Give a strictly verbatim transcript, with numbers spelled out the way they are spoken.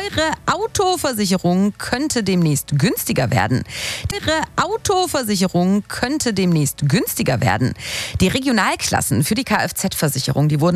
Eure Autoversicherung könnte demnächst günstiger werden. Eure Autoversicherung könnte demnächst günstiger werden. Die Regionalklassen für die Kfz-Versicherung, die wurden